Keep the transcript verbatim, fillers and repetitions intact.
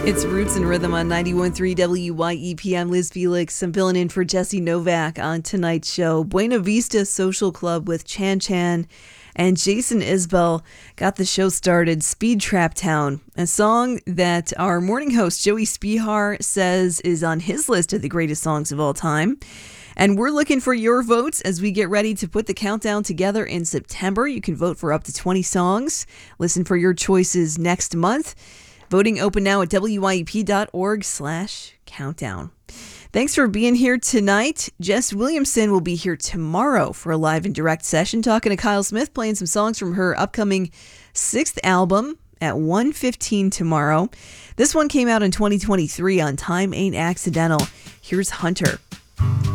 It's Roots and Rhythm on ninety-one point three W Y E P. I'm Liz Felix. I'm filling in for Jesse Novak on tonight's show. Buena Vista Social Club with Chan Chan and Jason Isbell got the show started. Speed Trap Town, a song that our morning host Joey Spihar says is on his list of the greatest songs of all time. And we're looking for your votes as we get ready to put the countdown together in September. You can vote for up to twenty songs. Listen for your choices next month. Voting open now at W Y E P dot org slash countdown. Thanks for being here tonight. Jess Williamson will be here tomorrow for a live and direct session, talking to Kyle Smith, playing some songs from her upcoming sixth album at one fifteen tomorrow. This one came out in twenty twenty-three on Time Ain't Accidental. Here's Hunter.